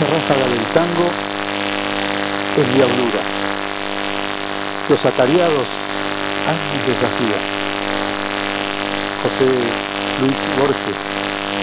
ráfaga del tango es diablura. Los atareados años desafía. José Luis Borges.